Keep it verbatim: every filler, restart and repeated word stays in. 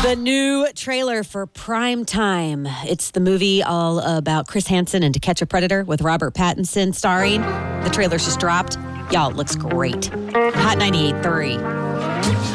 The new trailer for Prime Time. It's the movie all about Chris Hansen and To Catch a Predator with Robert Pattinson starring. The trailer's just dropped. Y'all, it looks great. Hot ninety-eight point three.